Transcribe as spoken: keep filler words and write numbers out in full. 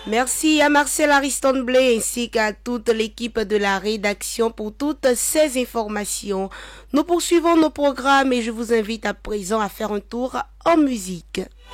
Merci à Marcel Ariston Blé ainsi qu'à toute l'équipe de la rédaction pour toutes ces informations. Nous poursuivons nos programmes et je vous invite à présent à faire un tour en musique.